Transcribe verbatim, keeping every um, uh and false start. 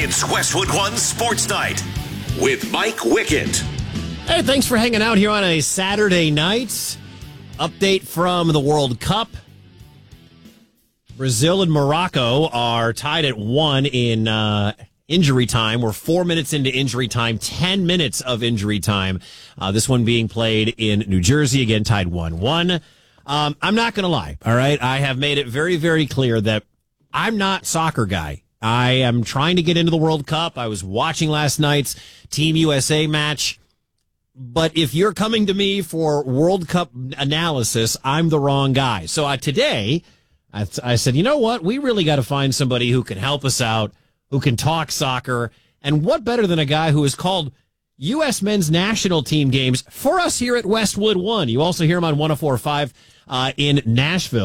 It's Westwood One Sports Night with Mike Wickett. Hey, thanks for hanging out here on a Saturday night. Update from the World Cup. Brazil and Morocco are tied at one in uh, injury time. We're four minutes into injury time, ten minutes of injury time. Uh, this one being played in New Jersey, again, tied one one. Um, I'm not going to lie, all right? I have made it very, very clear that I'm not soccer guy. I am trying to get into the World Cup. I was watching last night's Team U S A match. But if you're coming to me for World Cup analysis, I'm the wrong guy. So uh, today, I, th- I said, you know what? We really got to find somebody who can help us out, who can talk soccer. And what better than a guy who has called U S men's national team games for us here at Westwood One. You also hear him on one oh four point five uh, in Nashville.